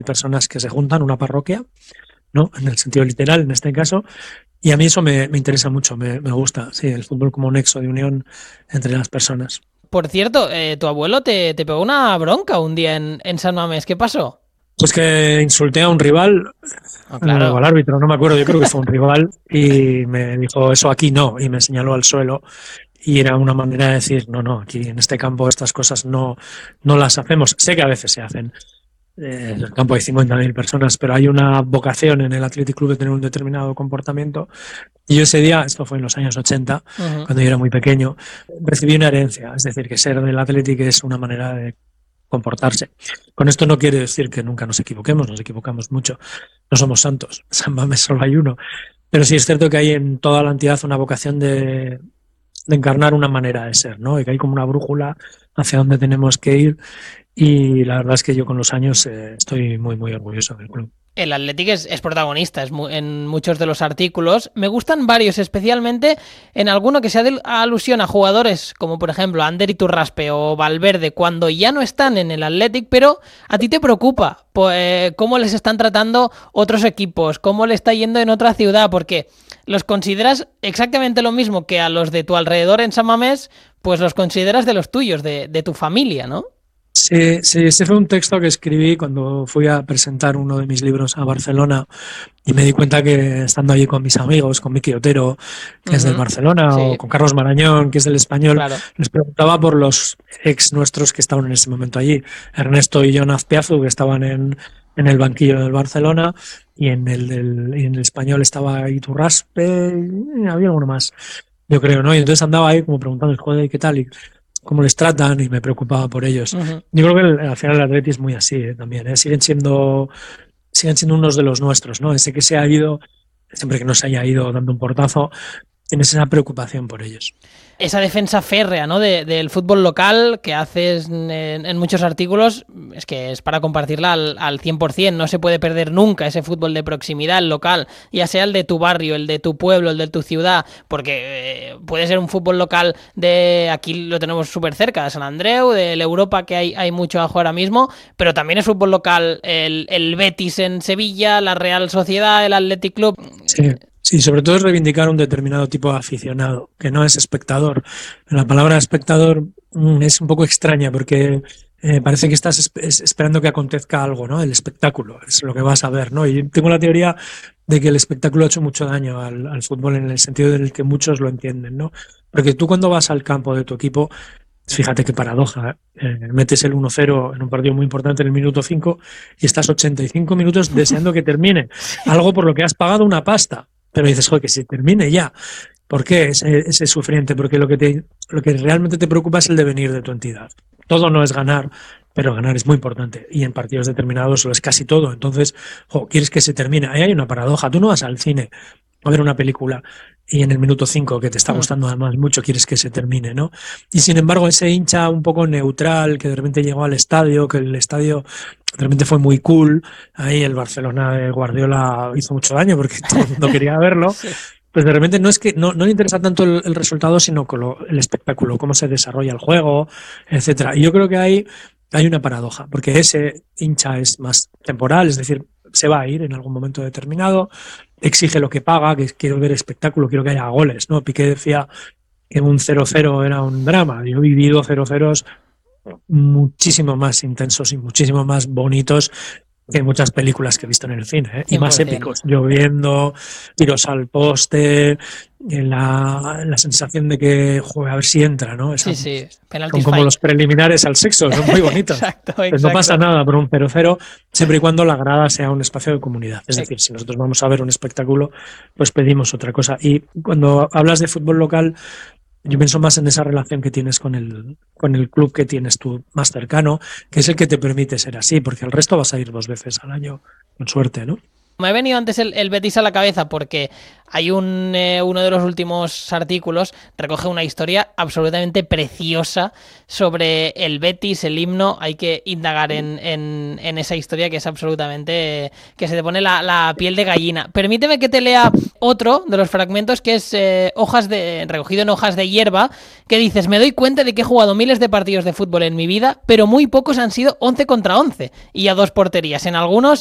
personas que se juntan, una parroquia, ¿no? En el sentido literal, en este caso. Y a mí eso me interesa mucho, me gusta, sí, el fútbol como nexo de unión entre las personas. Por cierto, tu abuelo te pegó una bronca un día en San Mamés. ¿Qué pasó? Pues que insulté a un rival, Ah, o claro. al árbitro, no me acuerdo, yo creo que fue un rival, y me dijo, eso aquí no, y me señaló al suelo. Y era una manera de decir, no, no, aquí en este campo estas cosas no las hacemos. Sé que a veces se hacen. En el campo hay 50.000 personas, pero hay una vocación en el Athletic Club de tener un determinado comportamiento. Y yo ese día, esto fue en los años 80, Ujú. cuando yo era muy pequeño, recibí una herencia. Es decir, que ser del Athletic es una manera de comportarse. Con esto no quiere decir que nunca nos equivocamos mucho. No somos santos, San Mamés solo hay uno. Pero sí es cierto que hay en toda la entidad una vocación de encarnar una manera de ser, ¿no? Y que hay como una brújula hacia dónde tenemos que ir. Y la verdad es que yo con los años estoy muy, muy orgulloso del club. El Athletic es protagonista en muchos de los artículos. Me gustan varios, especialmente en alguno que se alusión a jugadores como por ejemplo Ander Iturraspe o Valverde cuando ya no están en el Athletic, pero a ti te preocupa cómo les están tratando otros equipos, cómo le está yendo en otra ciudad, porque los consideras exactamente lo mismo que a los de tu alrededor en San Mamés, pues los consideras de los tuyos, de tu familia, ¿no? Sí, sí, ese fue un texto que escribí cuando fui a presentar uno de mis libros a Barcelona y me di cuenta que estando allí con mis amigos, con Miki Otero, que es del Ujú. Barcelona, o Sí, con Carlos Marañón, que es del Español, claro. les preguntaba por los ex nuestros que estaban en ese momento allí. Ernesto y Jon Azpiazu, que estaban en el banquillo del Barcelona, y en el Español estaba Iturraspe, y había alguno más, yo creo, ¿no? Y entonces andaba ahí como preguntando, joder, ¿qué tal? Y cómo les tratan y me preocupaba por ellos. Ujú. Yo creo que al final el Atleti es muy así también, ¿eh? Siguen siendo unos de los nuestros, ¿no? Ese que se ha ido, siempre que no se haya ido dando un portazo, tienes esa preocupación por ellos. Esa defensa férrea, ¿no? Del fútbol local que haces en muchos artículos, es que es para compartirla al 100%. No se puede perder nunca ese fútbol de proximidad, el local, ya sea el de tu barrio, el de tu pueblo, el de tu ciudad, porque puede ser un fútbol local de, aquí lo tenemos súper cerca, de San Andreu, de la Europa, que hay mucho abajo ahora mismo, pero también es fútbol local el Betis en Sevilla, la Real Sociedad, el Athletic Club. Sí, sí, sobre todo es reivindicar un determinado tipo de aficionado, que no es espectador. La palabra espectador es un poco extraña porque parece que estás esperando que acontezca algo, ¿no? El espectáculo es lo que vas a ver, ¿no? Y tengo la teoría de que el espectáculo ha hecho mucho daño al fútbol en el sentido en el que muchos lo entienden, ¿no? Porque tú cuando vas al campo de tu equipo, fíjate qué paradoja, metes el 1-0 en un partido muy importante en el minuto 5 y estás 85 minutos deseando que termine. Algo por lo que has pagado una pasta. Pero dices, joder, que se termine ya. ¿Por qué ese sufriente? Porque lo que realmente te preocupa es el devenir de tu entidad. Todo no es ganar, pero ganar es muy importante. Y en partidos determinados lo es casi todo. Entonces, quieres que se termine. Ahí hay una paradoja. Tú no vas al cine a ver una película y en el minuto 5 que te está gustando además mucho, quieres que se termine, ¿no? Y sin embargo, ese hincha un poco neutral que de repente llegó al estadio, que el estadio de repente fue muy cool, ahí el Barcelona de Guardiola hizo mucho daño porque todo el mundo quería verlo, Sí. pues de repente no es que no le interesa tanto el resultado, sino con el espectáculo, cómo se desarrolla el juego, etcétera. Y yo creo que hay una paradoja, porque ese hincha es más temporal, es decir, se va a ir en algún momento determinado, exige lo que paga, que quiero ver espectáculo, quiero que haya goles, ¿no? Piqué decía que un 0-0 era un drama. Yo he vivido 0-0 muchísimo más intensos y muchísimo más bonitos que muchas películas que he visto en el cine, ¿eh? Y más 100%. épicos, lloviendo, tiros al poste, la sensación de que, joder, a ver si entra, ¿no? Sí, sí, Son penaltis como fight. los preliminares al sexo, son muy bonitos. Exacto, Pues no pasa exacto. nada por un 0-0, siempre y cuando la grada sea un espacio de comunidad. Es decir, si nosotros vamos a ver un espectáculo, pues pedimos otra cosa. Y cuando hablas de fútbol local, yo pienso más en esa relación que tienes con el club que tienes tú más cercano, que es el que te permite ser así, porque el resto vas a ir 2 veces al año, con suerte, ¿no? Me ha venido antes el Betis a la cabeza porque hay uno de los últimos artículos recoge una historia absolutamente preciosa sobre el Betis, el himno. Hay que indagar en esa historia que es absolutamente... que se te pone la piel de gallina. Permíteme que te lea otro de los fragmentos que es recogido en hojas de hierba, que dices: me doy cuenta de que he jugado miles de partidos de fútbol en mi vida, pero muy pocos han sido 11 contra 11 y a 2 porterías. En algunos